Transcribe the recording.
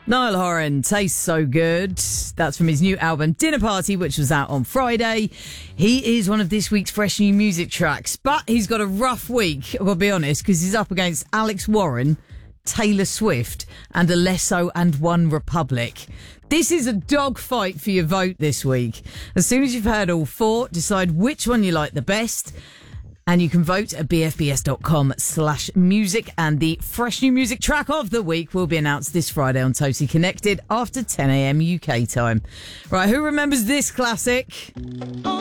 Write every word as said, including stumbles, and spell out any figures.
Niall Horan, Tastes So Good. That's from his new album, Dinner Party, which was out on Friday. He is one of this week's fresh new music tracks, but he's got a rough week, I'll be honest, because he's up against Alex Warren, Taylor Swift, and Alesso and One Republic. This is a dogfight for your vote this week. As soon as you've heard all four, decide which one you like the best. And you can vote at bfbs.com slash music. And the fresh new music track of the week will be announced this Friday on Totally Connected after ten a.m. U K time. Right, who remembers this classic?